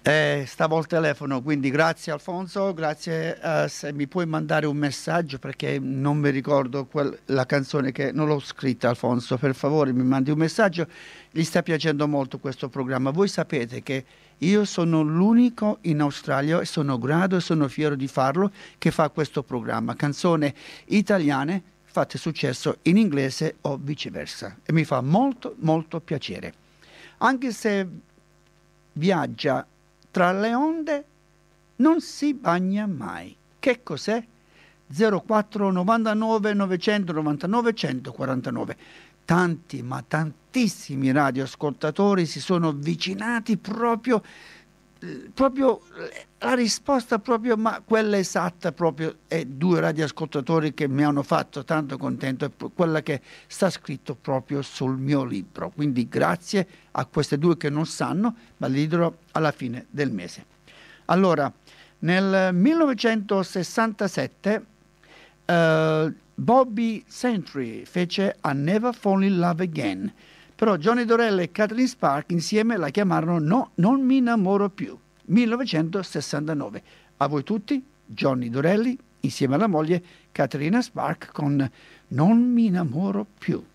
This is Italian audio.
Stavo al telefono, quindi grazie Alfonso, grazie. Se mi puoi mandare un messaggio perché non mi ricordo la canzone che non l'ho scritta, Alfonso, per favore mi mandi un messaggio. Gli sta piacendo molto questo programma. Voi sapete che io sono l'unico in Australia e sono grato e sono fiero di farlo che fa questo programma, canzoni italiane fatte successo in inglese o viceversa, e mi fa molto molto piacere. Anche se viaggia tra le onde, non si bagna mai. Che cos'è? 04 99 999 149. Tanti, ma tantissimi radioascoltatori si sono avvicinati proprio la risposta proprio, ma quella esatta proprio è due radioascoltatori che mi hanno fatto tanto contento, è quella che sta scritto proprio sul mio libro. Quindi grazie a queste due che non sanno, ma li dirò alla fine del mese. Allora, nel 1967 Bobby Sentry fece A Never Fall in Love Again. Però Johnny Dorelli e Catherine Spark insieme la chiamarono No, non mi innamoro più, 1969. A voi tutti, Johnny Dorelli insieme alla moglie Caterina Spark con Non mi innamoro più.